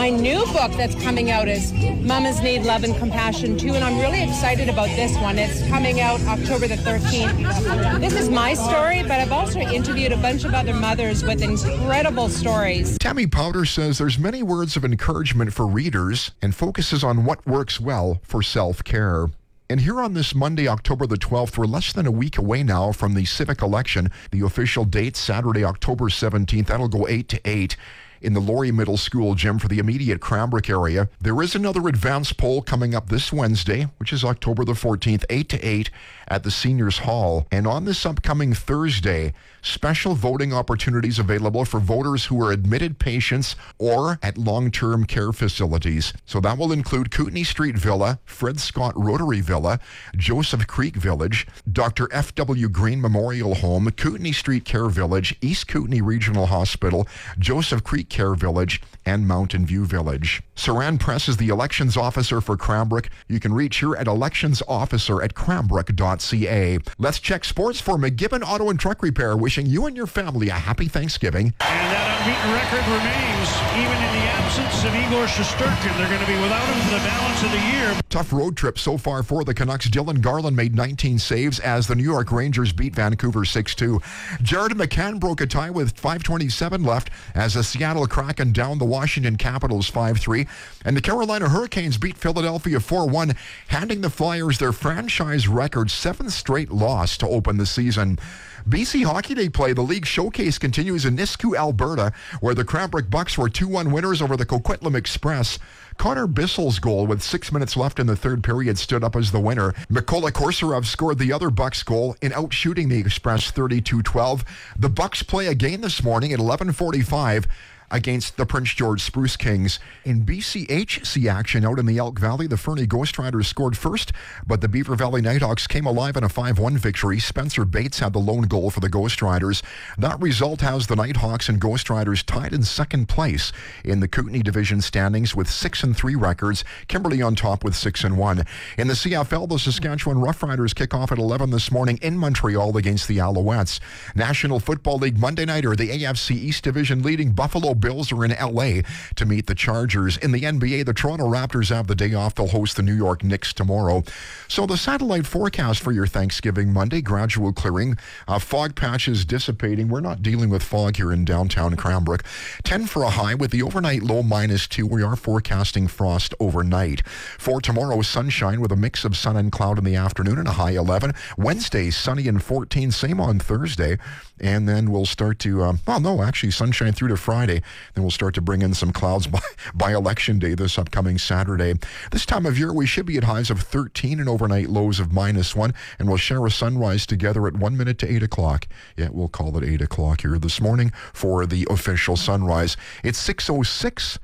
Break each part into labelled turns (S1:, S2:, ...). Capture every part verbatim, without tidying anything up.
S1: My new book that's coming out is Mamas Need Love and Compassion too, and I'm really excited about this one. It's coming out October the thirteenth. This is my story, but I've also interviewed a bunch of other mothers with incredible stories.
S2: Tammy Powder says there's many words of encouragement for readers and focuses on what works well for self-care. And here on this Monday, October the twelfth, we're less than a week away now from the civic election. The official date, Saturday, October seventeenth, that'll go eight to eight. In the Laurie Middle School gym for the immediate Cranbrook area. There is another advanced poll coming up this Wednesday, which is October the fourteenth, eight to eight at the Seniors Hall. And on this upcoming Thursday, special voting opportunities available for voters who are admitted patients or at long-term care facilities. So that will include Kootenay Street Villa, Fred Scott Rotary Villa, Joseph Creek Village, Doctor F W Green Memorial Home, Kootenay Street Care Village, East Kootenay Regional Hospital, Joseph Creek Care Village, and Mountain View Village. Saran Press is the elections officer for Cranbrook. You can reach her at electionsofficer at cranbrook dot c a. Let's check sports for McGibbon Auto and Truck Repair, wishing you and your family a happy Thanksgiving.
S3: And that unbeaten record remains, even in the absence of Igor Shesterkin. They're going to be without him for the balance of the year.
S2: Tough road trip so far for the Canucks. Dylan Garland made nineteen saves as the New York Rangers beat Vancouver six two. Jared McCann broke a tie with five twenty-seven left as the Seattle Kraken downed the Washington Capitals five three. And the Carolina Hurricanes beat Philadelphia four one, handing the Flyers their franchise record seventh straight loss to open the season. B C Hockey Day play, the league showcase continues in Nisku, Alberta, where the Cranbrook Bucks were two one winners over the Coquitlam Express. Connor Bissell's goal with six minutes left in the third period stood up as the winner. Mykola Korsarov scored the other Bucks goal in outshooting the Express thirty-two twelve. The Bucks play again this morning at eleven forty-five against the Prince George Spruce Kings. In B C H C action out in the Elk Valley, the Fernie Ghost Riders scored first, but the Beaver Valley Nighthawks came alive in a five one victory. Spencer Bates had the lone goal for the Ghost Riders. That result has the Nighthawks and Ghost Riders tied in second place in the Kootenay Division standings with six and three records. Kimberley on top with six and one. In the C F L, the Saskatchewan Roughriders kick off at eleven this morning in Montreal against the Alouettes. National Football League Monday nighter, the A F C East Division leading Buffalo Bills are in L A to meet the Chargers. In the N B A, the Toronto Raptors have the day off. They'll host the New York Knicks tomorrow. So the satellite forecast for your Thanksgiving Monday, gradual clearing. Uh, fog patches dissipating. We're not dealing with fog here in downtown Cranbrook. ten for a high with the overnight low minus two. We are forecasting frost overnight. For tomorrow, sunshine with a mix of sun and cloud in the afternoon and a high eleven. Wednesday, sunny and fourteen. Same on Thursday. And then we'll start to, um, well, no, actually sunshine through to Friday. Then we'll start to bring in some clouds by, by election day this upcoming Saturday. This time of year, we should be at highs of thirteen and overnight lows of minus one. And we'll share a sunrise together at one minute to eight o'clock. Yeah, we'll call it eight o'clock here this morning for the official sunrise. It's six oh six.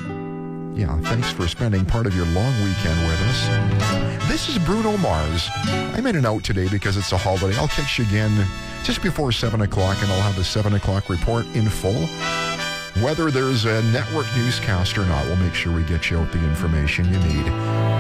S2: Yeah, thanks for spending part of your long weekend with us. This is Bruno Mars. I'm in and out today because it's a holiday. I'll catch you again just before seven o'clock, and I'll have the seven o'clock report in full. Whether there's a network newscast or not, we'll make sure we get you out the information you need.